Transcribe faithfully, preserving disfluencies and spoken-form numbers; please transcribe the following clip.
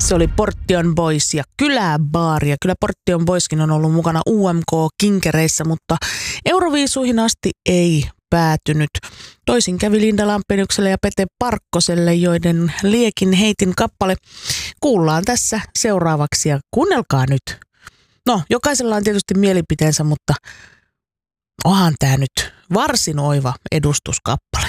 Se oli Portion Boys ja Kyläbaari. Ja kyllä Portion Boyskin on ollut mukana U M K-kinkereissä, mutta Euroviisuihin asti ei päätynyt. Toisin kävi Linda Lampeniukselle ja Pete Parkkoselle, joiden Liekin heitin kappale kuullaan tässä seuraavaksi ja kuunnelkaa nyt. No, jokaisella on tietysti mielipiteensä, mutta onhan tämä nyt varsin oiva edustuskappale.